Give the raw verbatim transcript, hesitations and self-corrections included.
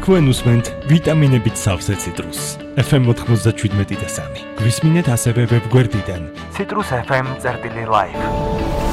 თქვენ უსმენთ ვიტამინებით სავსე ციტრუსს. ეფ ემ ოთხმოცდაშვიდმეტი და სამი. გვისმინეთ ასევე ვებგვერდიდან citrus f m წერტილი live.